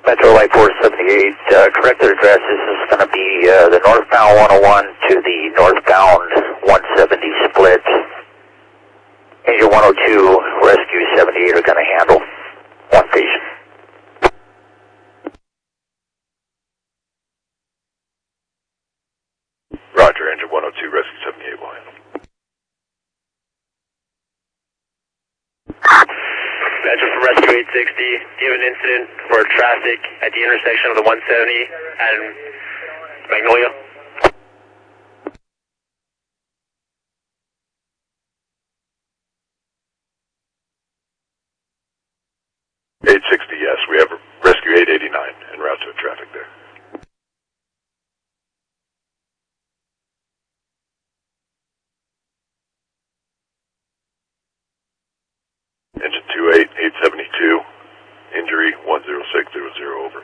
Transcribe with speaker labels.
Speaker 1: Metro Light 478, corrected address, this is going to be the northbound 101 to the northbound 170 split. Engine 102, Rescue 78 are going to handle one patient.
Speaker 2: Roger, Engine 102, Rescue 78 will handle.
Speaker 3: Metro from Rescue 860, do you have an incident for traffic at the intersection of the 170 and Magnolia?
Speaker 2: Yes, we have Rescue 889 en route to traffic there. Engine 28, 872, injury 10600, over.